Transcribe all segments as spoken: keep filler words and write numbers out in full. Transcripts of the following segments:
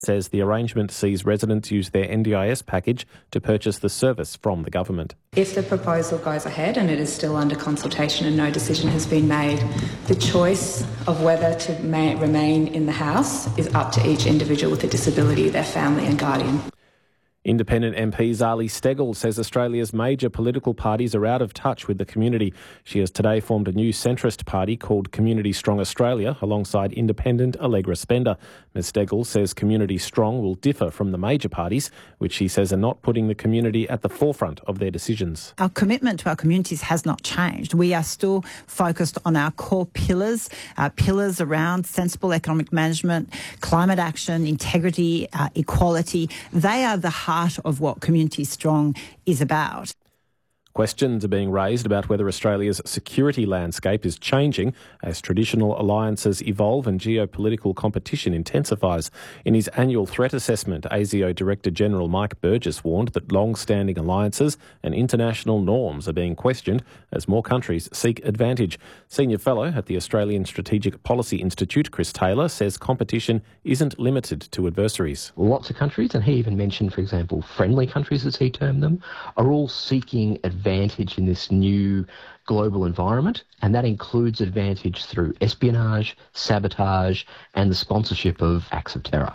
says the arrangement sees residents use their N D I S package to purchase the service from the government. If the proposal goes ahead and it is still under consultation and no decision has been made, the choice of whether to ma- remain in the house is up to each individual with a disability, their family and guardian. Independent M P Zali Steggall says Australia's major political parties are out of touch with the community. She has today formed a new centrist party called Community Strong Australia alongside independent Allegra Spender. Ms Steggall says Community Strong will differ from the major parties, which she says are not putting the community at the forefront of their decisions. Our commitment to our communities has not changed. We are still focused on our core pillars, our pillars around sensible economic management, climate action, integrity, uh, equality. They are the heart of what Community Strong is about. Questions are being raised about whether Australia's security landscape is changing as traditional alliances evolve and geopolitical competition intensifies. In his annual threat assessment, A S I O Director General Mike Burgess warned that long-standing alliances and international norms are being questioned as more countries seek advantage. Senior Fellow at the Australian Strategic Policy Institute, Chris Taylor, says competition isn't limited to adversaries. Lots of countries, and he even mentioned, for example, friendly countries as he termed them, are all seeking advantage advantage in this new global environment, and that includes advantage through espionage, sabotage and the sponsorship of acts of terror.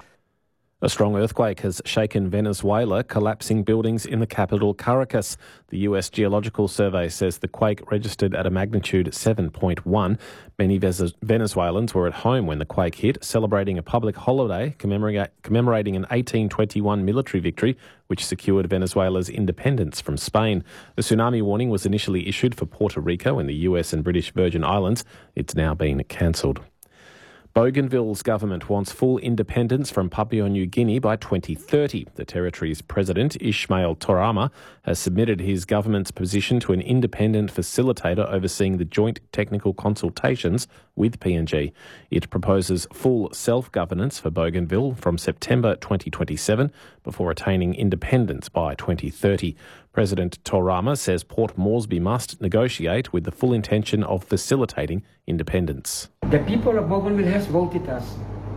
A strong earthquake has shaken Venezuela, collapsing buildings in the capital Caracas. The U S Geological Survey says the quake registered at a magnitude seven point one. Many Venezuelans were at home when the quake hit, celebrating a public holiday commemorating an eighteen twenty-one military victory which secured Venezuela's independence from Spain. The tsunami warning was initially issued for Puerto Rico and the U S and British Virgin Islands. It's now been cancelled. Bougainville's government wants full independence from Papua New Guinea by twenty thirty. The territory's president, Ismail Torama, has submitted his government's position to an independent facilitator overseeing the joint technical consultations with P N G. It proposes full self-governance for Bougainville from September twenty twenty-seven before attaining independence by twenty thirty. President Torama says Port Moresby must negotiate with the full intention of facilitating independence. The people of Bougainville has voted us,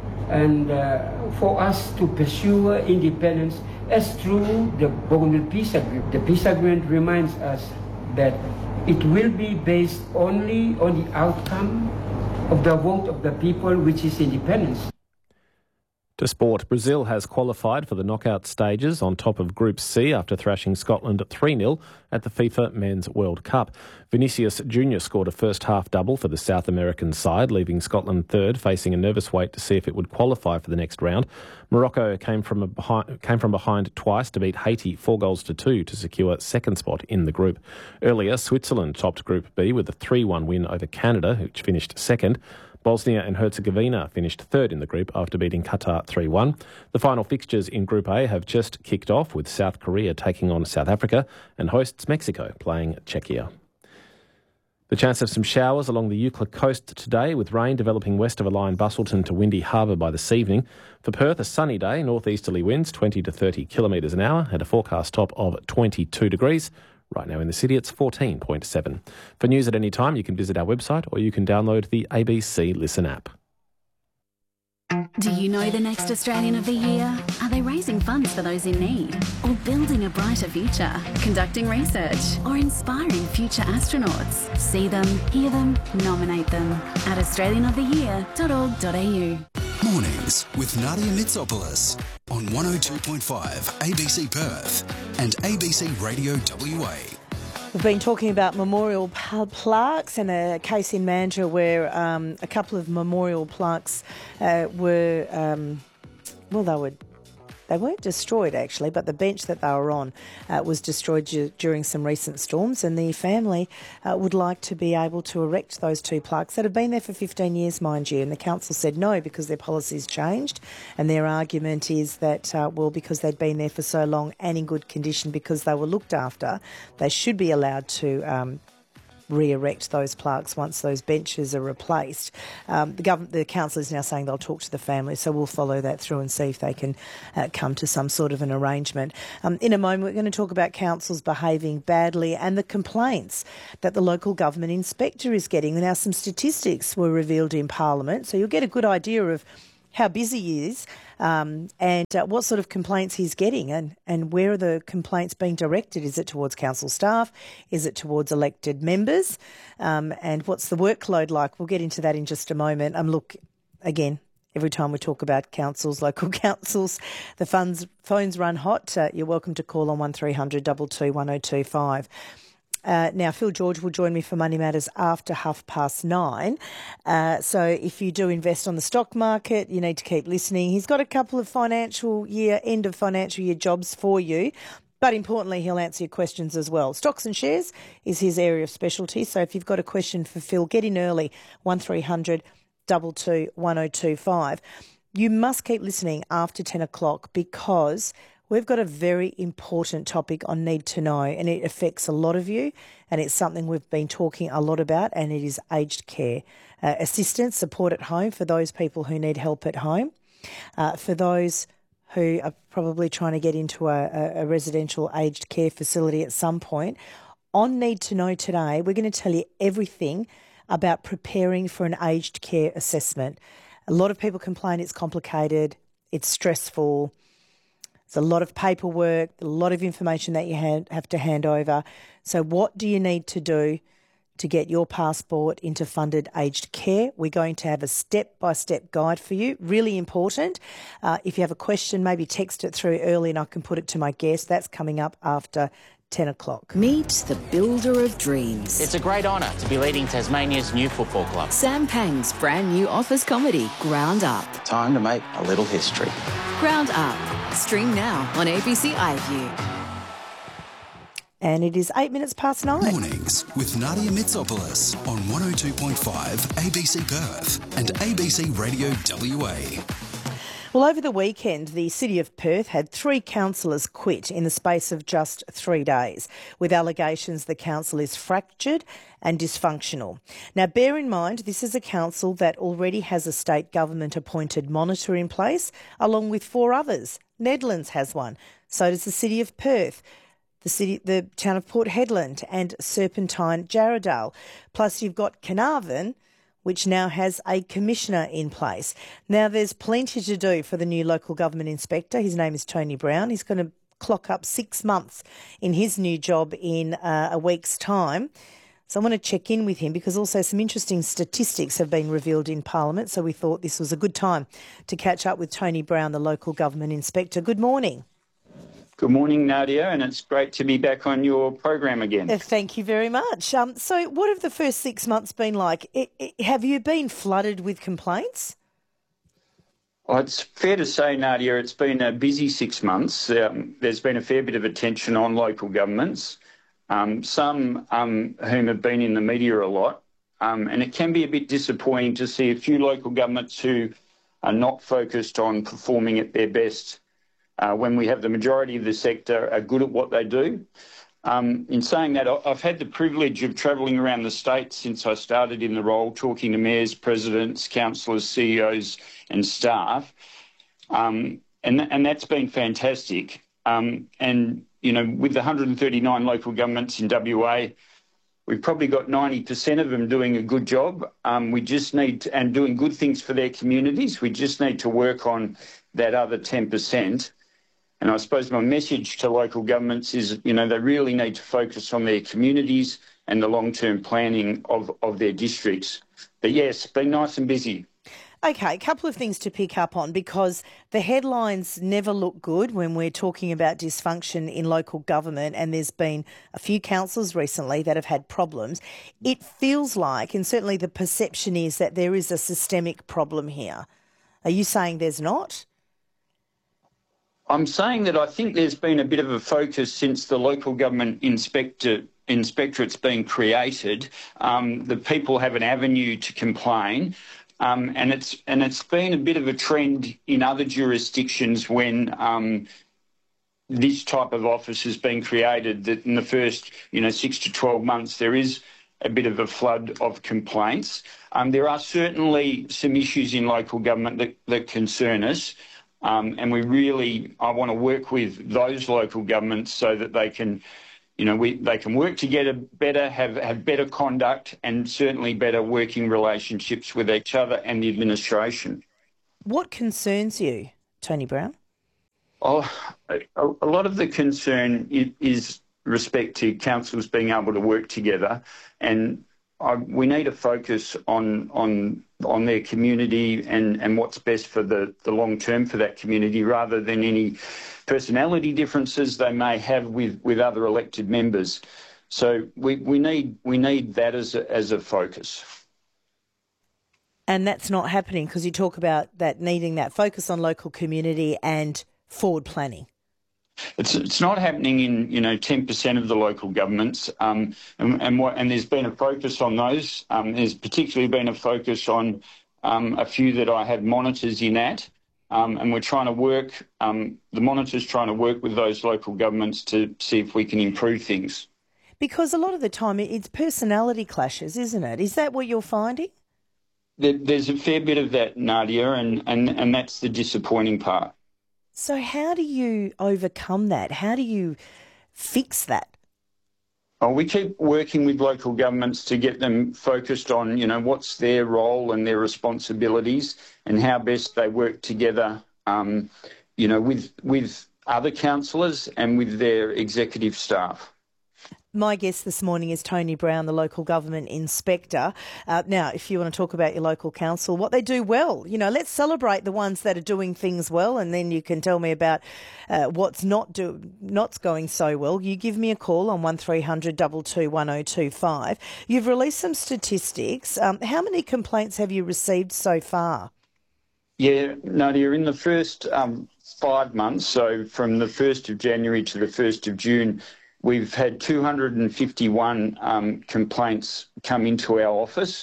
and uh, for us to pursue independence as through the Bougainville Peace Agreement. The peace agreement reminds us that it will be based only on the outcome of the vote of the people, which is independence. To sport, Brazil has qualified for the knockout stages on top of Group C after thrashing Scotland three nil at the FIFA Men's World Cup. Vinicius Junior scored a first-half double for the South American side, leaving Scotland third, facing a nervous wait to see if it would qualify for the next round. Morocco came from, a behind, came from behind twice to beat Haiti four goals to two to secure second spot in the group. Earlier, Switzerland topped Group B with a three one win over Canada, which finished second. Bosnia and Herzegovina finished third in the group after beating Qatar three one. The final fixtures in Group A have just kicked off, with South Korea taking on South Africa and hosts Mexico playing Czechia. The chance of some showers along the Eucla coast today, with rain developing west of a line Busselton to Windy Harbour by this evening. For Perth, a sunny day, northeasterly winds twenty to thirty kilometres an hour and a forecast top of twenty-two degrees. Right now in the city, it's fourteen point seven. For news at any time, you can visit our website or you can download the A B C Listen app. Do you know the next Australian of the Year? Are they raising funds for those in need? Or building a brighter future? Conducting research? Or inspiring future astronauts? See them, hear them, nominate them at australian of the year dot org dot a u. Mornings with Nadia Mitsopoulos on one oh two point five A B C Perth and A B C Radio W A. We've been talking about memorial plaques and a case in Mandurah where um, a couple of memorial plaques uh, were, um, well, they were They weren't destroyed, actually, but the bench that they were on uh, was destroyed du- during some recent storms, and the family uh, would like to be able to erect those two plaques that have been there for fifteen years, mind you, and the council said no because their policies changed, and their argument is that, uh, well, because they'd been there for so long and in good condition because they were looked after, they should be allowed to um, re-erect those plaques once those benches are replaced. Um, the government, the council is now saying they'll talk to the family, so we'll follow that through and see if they can uh, come to some sort of an arrangement. Um, in a moment, we're going to talk about councils behaving badly and the complaints that the local government inspector is getting. Now, some statistics were revealed in Parliament, so you'll get a good idea of how busy he is um, and uh, what sort of complaints he's getting and, and where are the complaints being directed. Is it towards council staff? Is it towards elected members? Um, and what's the workload like? We'll get into that in just a moment. Um, look, again, every time we talk about councils, local councils, the funds, phones run hot. Uh, you're welcome to call on one three hundred two two one oh two five. Uh, now, Phil George will join me for Money Matters after half past nine. Uh, so if you do invest on the stock market, you need to keep listening. He's got a couple of financial year, end of financial year jobs for you. But importantly, he'll answer your questions as well. Stocks and shares is his area of specialty. So if you've got a question for Phil, get in early, one three hundred two two one oh two five. You must keep listening after ten o'clock because we've got a very important topic on Need to Know, and it affects a lot of you, and it's something we've been talking a lot about, and it is aged care. Uh, assistance, support at home for those people who need help at home, uh, for those who are probably trying to get into a, a residential aged care facility at some point. On Need to Know today, we're going to tell you everything about preparing for an aged care assessment. A lot of people complain it's complicated, it's stressful, it's a lot of paperwork, a lot of information that you have to hand over. So what do you need to do to get your passport into funded aged care? We're going to have a step-by-step guide for you. Really important. Uh, if you have a question, maybe text it through early and I can put it to my guest. That's coming up after ten o'clock. Meet the builder of dreams. It's a great honour to be leading Tasmania's new football club. Sam Pang's brand new office comedy, Ground Up. Time to make a little history. Ground Up. Stream now on A B C iView. And it is eight minutes past nine. Mornings with Nadia Mitsopoulos on one oh two point five A B C Perth and A B C Radio W A. Well, over the weekend, the City of Perth had three councillors quit in the space of just three days, with allegations the council is fractured and dysfunctional. Now, bear in mind, this is a council that already has a state government-appointed monitor in place, along with four others. Nedlands has one. So does the City of Perth, the city, the town of Port Hedland and Serpentine Jarrahdale. Plus, you've got Carnarvon, which now has a commissioner in place. Now, there's plenty to do for the new local government inspector. His name is Tony Brown. He's going to clock up six months in his new job in uh, a week's time. So I want to check in with him because also some interesting statistics have been revealed in Parliament. So we thought this was a good time to catch up with Tony Brown, the local government inspector. Good morning. Good morning, Nadia, and it's great to be back on your program again. Uh, thank you very much. Um, so what have the first six months been like? It, it, have you been flooded with complaints? Well, it's fair to say, Nadia, it's been a busy six months. Um, there's been a fair bit of attention on local governments, um, some um, whom have been in the media a lot, um, and it can be a bit disappointing to see a few local governments who are not focused on performing at their best Uh, when we have the majority of the sector are good at what they do. Um, in saying that, I've had the privilege of travelling around the state since I started in the role, talking to mayors, presidents, councillors, C E Os and staff, um, and, and that's been fantastic. Um, and, you know, with the one hundred thirty-nine local governments in W A, we've probably got ninety percent of them doing a good job. Um, we just need to, and doing good things for their communities. We just need to work on that other ten percent. And I suppose my message to local governments is, you know, they really need to focus on their communities and the long-term planning of, of their districts. But yes, been nice and busy. Okay, a couple of things to pick up on because the headlines never look good when we're talking about dysfunction in local government, and there's been a few councils recently that have had problems. It feels like, and certainly the perception is, that there is a systemic problem here. Are you saying there's not? I'm saying that I think there's been a bit of a focus since the local government inspector inspectorate's been created. Um, the people have an avenue to complain, um, and it's and it's been a bit of a trend in other jurisdictions when um, this type of office has been created. That in the first, you know, six to twelve months there is a bit of a flood of complaints. Um, there are certainly some issues in local government that, that concern us. Um, and we really, I want to work with those local governments so that they can, you know, we they can work together better, have, have better conduct and certainly better working relationships with each other and the administration. What concerns you, Tony Brown? Oh, a, a lot of the concern is respect to councils being able to work together, and I, we need to focus on on on their community and, and what's best for the, the long term for that community, rather than any personality differences they may have with, with other elected members. So we, we need we need that as a, as a focus. And that's not happening because you talk about that needing that focus on local community and forward planning. It's it's not happening in you know ten percent of the local governments, um, and and, what, and there's been a focus on those. Um, there's particularly been a focus on um, a few that I have monitors in at, um, and we're trying to work. Um, the monitors trying to work with those local governments to see if we can improve things. Because a lot of the time it's personality clashes, isn't it? Is that what you're finding? There, there's a fair bit of that, Nadia, and, and, and that's the disappointing part. So how do you overcome that? How do you fix that? Oh, we keep working with local governments to get them focused on, you know, what's their role and their responsibilities and how best they work together, um, you know, with with other councillors and with their executive staff. My guest this morning is Tony Brown, the local government inspector. Uh, now, if you want to talk about your local council, what they do well, you know, let's celebrate the ones that are doing things well, and then you can tell me about uh, what's not do not's going so well. You give me a call on one three hundred two two one oh two five. You've released some statistics. Um, how many complaints have you received so far? Yeah, Nadia, in the first um, five months, so from the first of January to the first of June, we've had two hundred fifty-one um, complaints come into our office.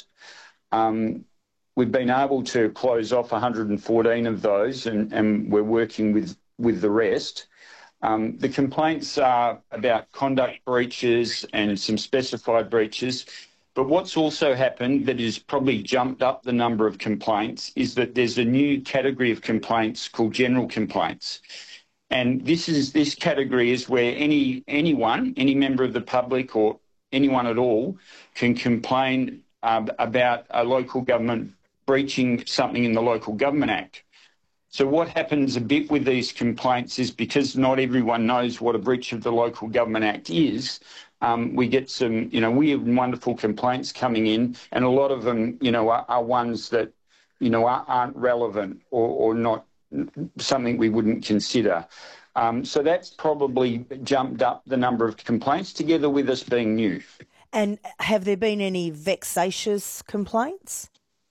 Um, we've been able to close off one hundred fourteen of those, and, and we're working with, with the rest. Um, the complaints are about conduct breaches and some specified breaches. But what's also happened that has probably jumped up the number of complaints is that there's a new category of complaints called general complaints. And this is this category is where any anyone, any member of the public or anyone at all can complain um, about a local government breaching something in the Local Government Act. So what happens a bit with these complaints is because not everyone knows what a breach of the Local Government Act is, um, we get some, you know, weird and wonderful complaints coming in, and a lot of them, you know, are, are ones that, you know, are, aren't relevant or, or not something we wouldn't consider. Um, so that's probably jumped up the number of complaints together with us being new. And have there been any vexatious complaints?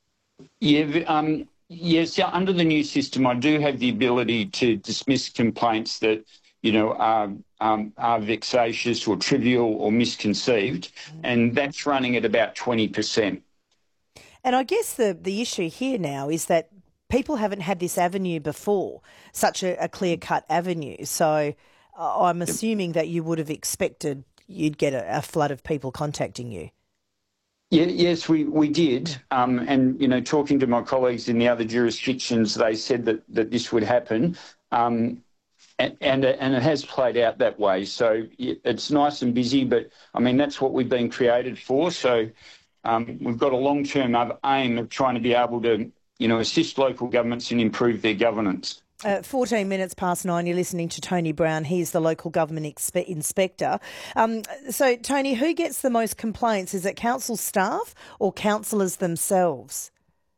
Yeah, um, yes, yeah, under the new system, I do have the ability to dismiss complaints that, you know, are, um, are vexatious or trivial or misconceived, and that's running at about twenty percent. And I guess the, the issue here now is that people haven't had this avenue before, such a, a clear-cut avenue. So uh, I'm assuming that you would have expected you'd get a, a flood of people contacting you. Yeah, yes, we, we did. Um, and, you know, talking to my colleagues in the other jurisdictions, they said that, that this would happen. Um, and, and, and it has played out that way. So it's nice and busy, but, I mean, that's what we've been created for. So um, we've got a long-term aim of trying to be able to, you know, assist local governments and improve their governance. Uh, fourteen minutes past nine, you're listening to Tony Brown. He's the local government expe- inspector. Um, so, Tony, who gets the most complaints? Is it council staff or councillors themselves?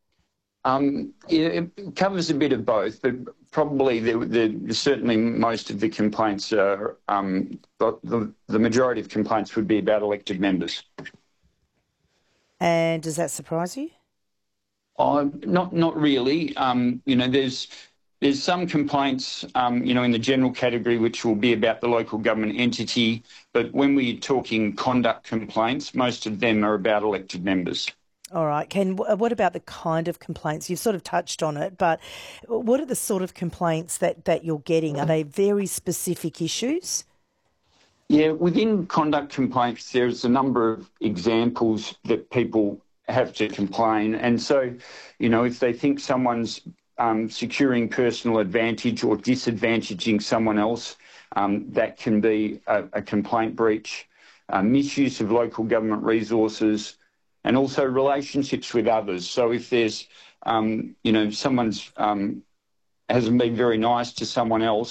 Um, it, it covers a bit of both, but probably the, the, certainly most of the complaints are, um, the, the majority of complaints would be about elected members. And does that surprise you? Oh, not not really. Um, you know, there's there's some complaints, um, you know, in the general category which will be about the local government entity, but when we're talking conduct complaints, most of them are about elected members. All right, Ken, what about the kind of complaints? You've sort of touched on it, but what are the sort of complaints that, that you're getting? Are they very specific issues? Yeah, within conduct complaints, there's a number of examples that people have to complain. And so, you know, if they think someone's um, securing personal advantage or disadvantaging someone else, um, that can be a, a complaint breach, uh, misuse of local government resources, and also relationships with others. So if there's um, you know, someone's um, hasn't been very nice to someone else,